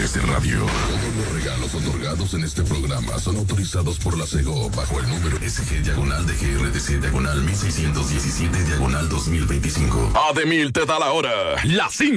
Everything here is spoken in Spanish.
GDS Radio. Todos los regalos otorgados en este programa son autorizados por la SEGO bajo el número SG-DGRTC-1617-2025. Ademil te da la hora. Las 5.